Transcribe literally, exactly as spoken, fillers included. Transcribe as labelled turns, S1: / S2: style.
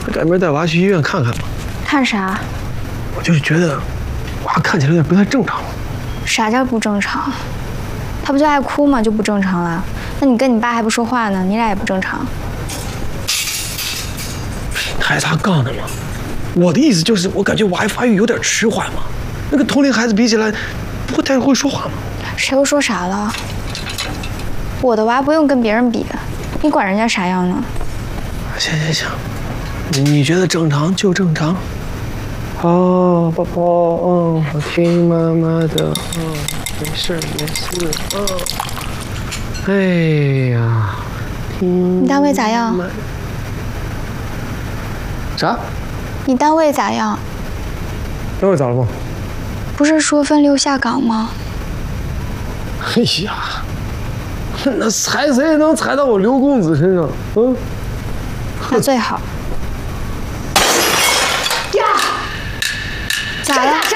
S1: 赶明儿带娃去医院看看吧。
S2: 看啥？
S1: 我就是觉得娃看起来有点不太正常。
S2: 啥叫不正常？他不就爱哭吗？就不正常了？那你跟你爸还不说话呢？你俩也不正常。
S1: 还他杠呢吗？我的意思就是，我感觉娃发育有点迟缓嘛。那跟同龄孩子比起来，不会太会说话吗？
S2: 谁又说啥了？我的娃不用跟别人比，你管人家啥样呢？
S1: 行行行，你觉得正常就正常。好，宝宝，嗯，听妈妈的，嗯，没事没事，嗯。哎呀，听。
S2: 你单位咋样？
S1: 啥？
S2: 你单位咋样？
S1: 单位咋了吗？
S2: 不是说分流下岗吗？
S1: 哎呀，那踩谁也能踩到我刘公子身上，嗯。
S2: 那最好。
S3: 呀！
S2: 咋了？